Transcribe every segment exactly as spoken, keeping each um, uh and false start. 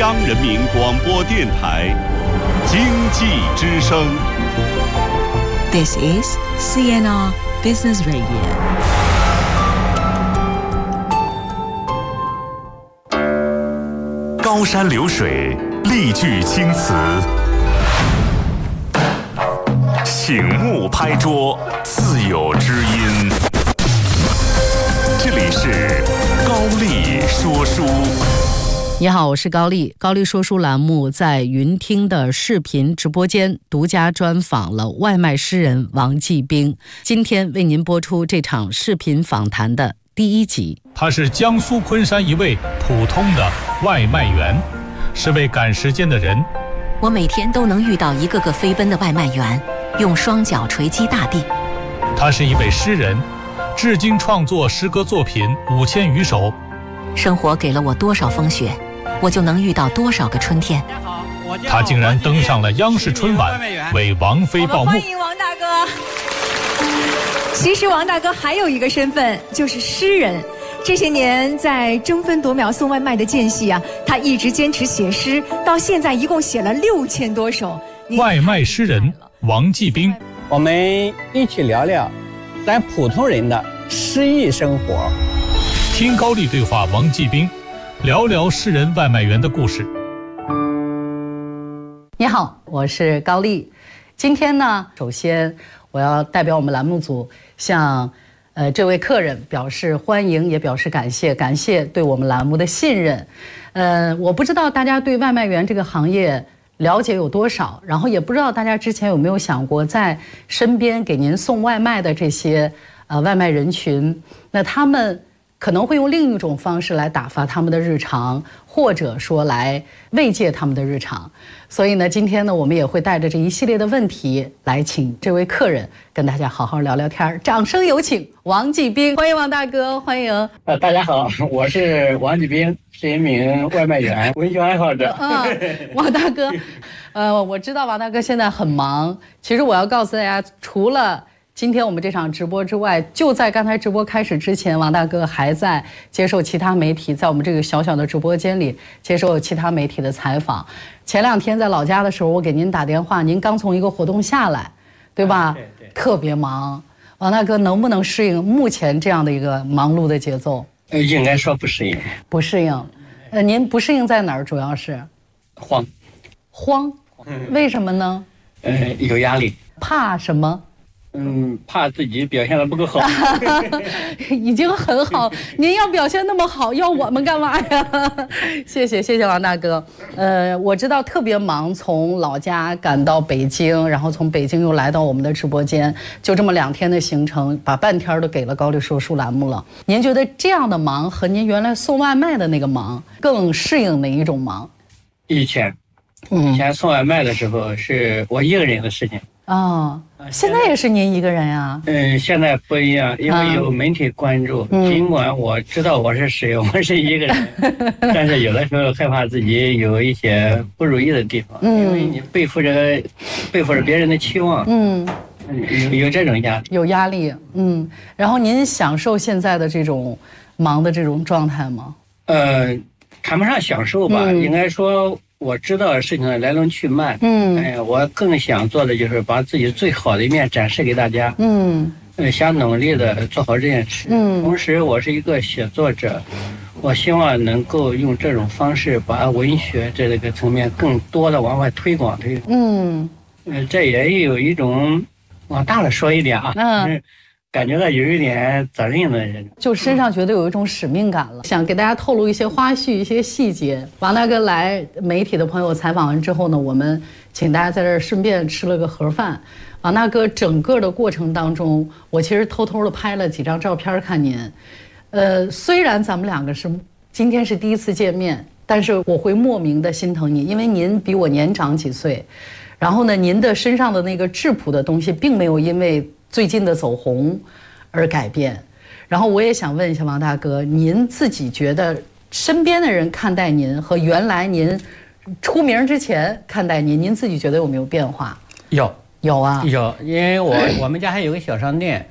央人民广播电台经济之声。 This is C N R Business Radio。 高山流水，丽句青词，醒目拍桌，自有知音。这里是高丽说书。 你好，我是高丽。高丽说书栏目在云听的视频直播间独家专访了外卖诗人王继兵，今天为您播出这场视频访谈的第一集。 他是江苏昆山一位普通的外卖员，是位赶时间的人。 我每天都能遇到一个个飞奔的外卖员，用双脚锤击大地。 他是一位诗人，至今创作诗歌作品五千余首。 生活给了我多少风雪，我就能遇到多少个春天。 他竟然登上了央视春晚，为王菲报幕。 欢迎王大哥。其实王大哥还有一个身份，就是诗人。这些年在争分夺秒送外卖的间隙啊，他一直坚持写诗，到现在一共写了六千多首。 外卖诗人王继兵， 我们一起聊聊咱普通人的诗意生活。 听高丽对话王继兵，聊聊诗人外卖员的故事。 你好，我是高丽。今天呢，首先我要代表我们栏目组向呃这位客人表示欢迎，也表示感谢，感谢对我们栏目的信任。呃，我不知道大家对外卖员这个行业了解有多少，然后也不知道大家之前有没有想过，在身边给您送外卖的这些呃外卖人群，那他们可能会用另一种方式来打发他们的日常，或者说来慰藉他们的日常。所以呢，今天呢，我们也会带着这一系列的问题来请这位客人跟大家好好聊聊天。掌声有请王继兵，欢迎王大哥，欢迎。 呃，大家好，我是王继兵，是一名外卖员、文学爱好者。 嗯，王大哥，呃，我知道王大哥现在很忙。其实我要告诉大家，除了今天我们这场直播之外，就在刚才直播开始之前，王大哥还在接受其他媒体，在我们这个小小的直播间里接受其他媒体的采访。前两天在老家的时候，我给您打电话，您刚从一个活动下来，对吧？ 对对， 特别忙。王大哥能不能适应目前这样的一个忙碌的节奏？ 呃，应该说不适应。 不适应。呃，您不适应在哪儿？主要是慌。 慌？为什么呢？ 呃，有压力。 怕什么？ 嗯，怕自己表现得不够好。 已经很好，您要表现那么好，要我们干嘛呀？谢谢，谢谢王大哥。呃，我知道特别忙，从老家赶到北京，然后从北京又来到我们的直播间，就这么两天的行程，把半天都给了高丽说书栏目了。您觉得这样的忙和您原来送外卖的那个忙更适应哪一种忙？ 以前，以前送外卖的时候是我一个人的事情。 哦，现在也是您一个人呀？ 嗯，现在不一样，因为有媒体关注。嗯、尽管我知道我是谁，我是一个人，但是有的时候害怕自己有一些不如意的地方，嗯、因为你背负着背负着别人的期望。嗯，有有这种压力。 有压力，嗯。然后您享受现在的这种忙的这种状态吗？ 呃，谈不上享受吧，嗯、应该说。我知道事情的来龙去脉，嗯，哎呀，我更想做的就是把自己最好的一面展示给大家，嗯，呃，想努力的做好这件事，嗯，同时我是一个写作者，我希望能够用这种方式把文学这个层面更多的往外推广推广，嗯，呃，这也有一种往大了说一点啊，嗯。感觉到有一点责任的人， 就身上觉得有一种使命感了，想给大家透露一些花絮、一些细节。王大哥来媒体的朋友采访完之后呢，我们请大家在这儿顺便吃了个盒饭。王大哥整个的过程当中，我其实偷偷的拍了几张照片看您。呃，虽然咱们两个是今天是第一次见面，但是我会莫名的心疼您，因为您比我年长几岁。然后呢，您的身上的那个质朴的东西，并没有因为最近的走红而改变。然后我也想问一下王大哥，您自己觉得身边的人看待您和原来您出名之前看待您，您自己觉得有没有变化？ 有有啊， 有，因为我我们家还有个小商店，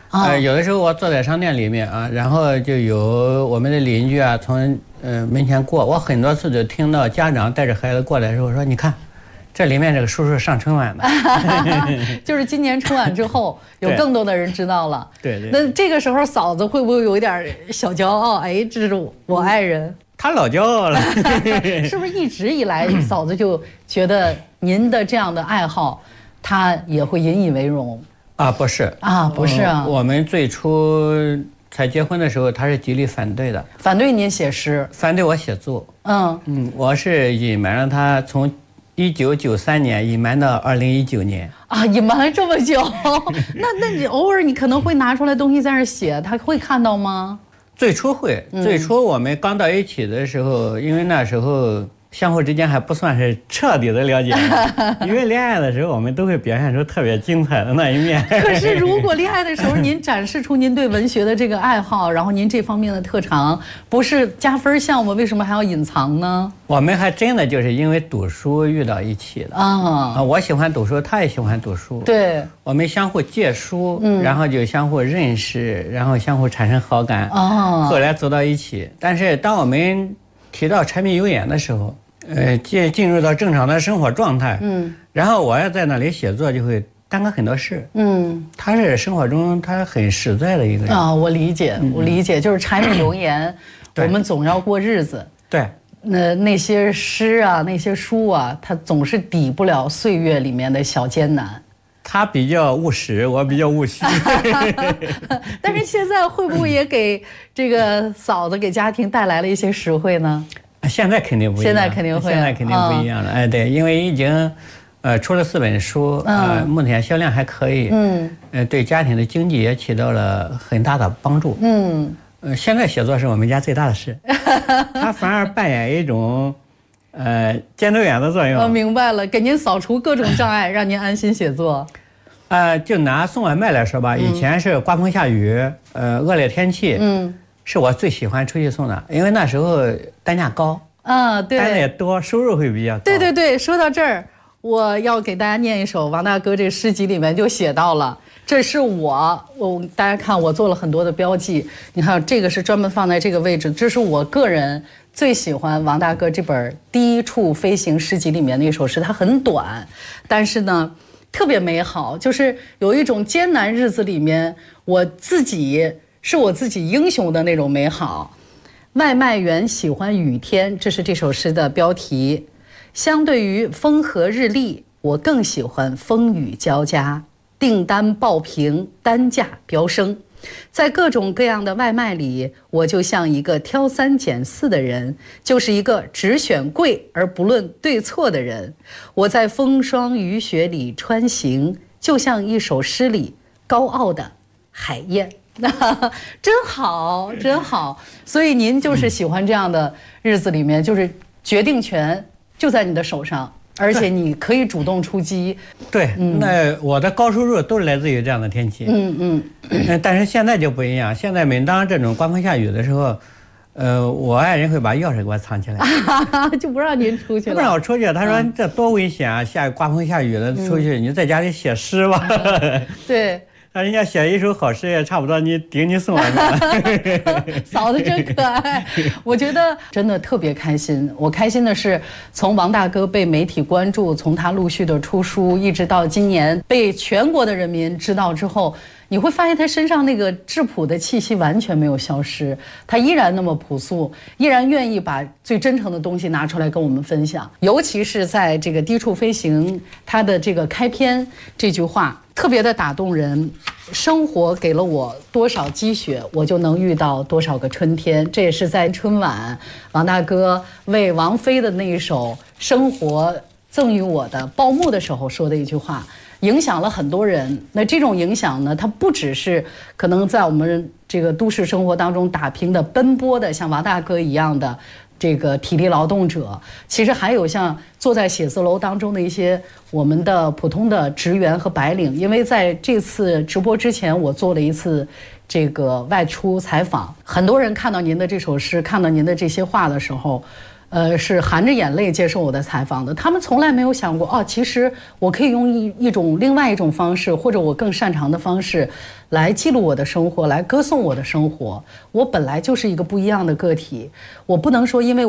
啊、 呃，有的时候我坐在商店里面啊，然后就有我们的邻居啊从呃门前过，我很多次就听到家长带着孩子过来的时候说，你看。这里面这个叔叔上春晚的， 就是今年春晚之后，有更多的人知道了。 对对。 那这个时候嫂子会不会有一点小骄傲？哎，这是我爱人。 他老骄傲了。 是不是一直以来嫂子就觉得您的这样的爱好，他也会引以为荣？ 啊，不是啊，不是啊。 我们最初才结婚的时候，他是极力反对的。 反对您写诗？ 反对我写作。 嗯嗯，我是隐瞒了他从。一九九三年隐瞒到二零一九年啊，隐瞒了这么久，那那你偶尔你可能会拿出来东西在那写，他会看到吗？ 最初会， 嗯、 最初我们刚到一起的时候，因为那时候相互之间还不算是彻底的了解，因为恋爱的时候我们都会表现出特别精彩的那一面。 可是如果恋爱的时候您展示出您对文学的这个爱好，然后您这方面的特长，不是加分项目，为什么还要隐藏呢？ 我们还真的就是因为读书遇到一起的啊！啊，我喜欢读书，他也喜欢读书。 对， 我们相互借书，嗯，然后就相互认识，然后相互产生好感。哦，后来走到一起。但是当我们提到柴米油盐的时候，呃，进进入到正常的生活状态，嗯，然后我要在那里写作，就会耽搁很多事，嗯，他是生活中他很实在的一个人啊，我理解，我理解，就是柴米油盐，我们总要过日子， 对。 那那些诗啊，那些书啊，它总是抵不了岁月里面的小艰难。 他比较务实，我比较务虚。 但是现在会不会也给这个嫂子给家庭带来了一些实惠呢？ 现在肯定不一样。 现在肯定会， 现在肯定不一样了。哦、哎，对，因为已经，呃，出了四本书，嗯、呃，目前销量还可以，嗯，呃，对家庭的经济也起到了很大的帮助，嗯。呃，现在写作是我们家最大的事，他反而扮演一种，呃，监督员的作用。 我明白了，给您扫除各种障碍，让您安心写作。 呃，就拿送外卖来说吧，以前是刮风下雨，呃，恶劣天气，嗯，是我最喜欢出去送的，因为那时候单价高， 啊，对， 单也多，收入会比较高。 对对对，说到这儿，我要给大家念一首王大哥这诗集里面就写到了。这是我，我大家看，我做了很多的标记。你看，这个是专门放在这个位置，这是我个人最喜欢王大哥这本《第一处飞行》诗集里面的一首诗。它很短，但是呢，特别美好，就是有一种艰难日子里面，我自己是我自己英雄的那种美好。外卖员喜欢雨天，这是这首诗的标题。相对于风和日丽，我更喜欢风雨交加。订单爆屏，单价飙升，在各种各样的外卖里，我就像一个挑三拣四的人，就是一个只选贵而不论对错的人。我在风霜雨雪里穿行，就像一首诗里高傲的海燕。真好，真好。所以您就是喜欢这样的日子里面，就是决定权就在你的手上。而且你可以主动出击， 对，嗯、那我的高收入都是来自于这样的天气，嗯嗯，但是现在就不一样，现在每当这种刮风下雨的时候，呃，我爱人会把钥匙给我藏起来， 就不让您出去了， 不让我出去。他说这多危险啊，下刮风下雨的出去，嗯、你在家里写诗吧。 对。 那人家写一首好诗也差不多，你顶你送外卖。 嫂子真可爱，我觉得真的特别开心。我开心的是，从王大哥被媒体关注，从他陆续的出书，一直到今年被全国的人民知道之后，你会发现他身上那个质朴的气息完全没有消失，他依然那么朴素，依然愿意把最真诚的东西拿出来跟我们分享。尤其是在这个低处飞行，他的这个开篇这句话特别的打动人。生活给了我多少积雪，我就能遇到多少个春天。这也是在春晚王大哥为王菲的那一首《生活赠予我的报幕》的时候说的一句话，影响了很多人。那这种影响呢，它不只是可能在我们这个都市生活当中打拼的奔波的像王大哥一样的这个体力劳动者，其实还有像坐在写字楼当中的一些我们的普通的职员和白领。因为在这次直播之前，我做了一次这个外出采访，很多人看到您的这首诗，看到您的这些话的时候，呃，是含着眼泪接受我的采访的。他们从来没有想过，哦，其实我可以用一一种另外一种方式，或者我更擅长的方式， 来记录我的生活，来歌颂我的生活。我本来就是一个不一样的个体，我不能说因为